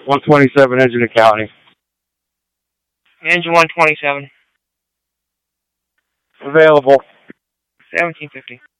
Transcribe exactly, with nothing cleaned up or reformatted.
one twenty-seven engine in county. Engine one twenty-seven. Available. seventeen fifty.